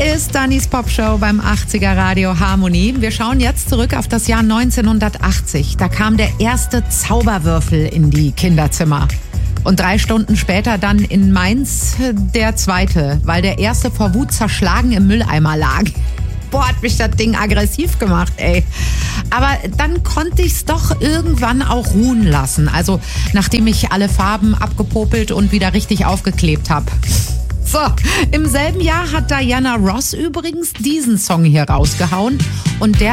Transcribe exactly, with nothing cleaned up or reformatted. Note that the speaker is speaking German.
ist Dannys Popshow beim achtziger Radio Harmonie. Wir schauen jetzt zurück auf das Jahr neunzehnhundertachtzig. Da kam der erste Zauberwürfel in die Kinderzimmer. Und drei Stunden später dann in Mainz der zweite, weil der erste vor Wut zerschlagen im Mülleimer lag. Boah, hat mich das Ding aggressiv gemacht, ey. Aber dann konnte ich es doch irgendwann auch ruhen lassen. Also nachdem ich alle Farben abgepopelt und wieder richtig aufgeklebt habe. So, im selben Jahr hat Diana Ross übrigens diesen Song hier rausgehauen. Und der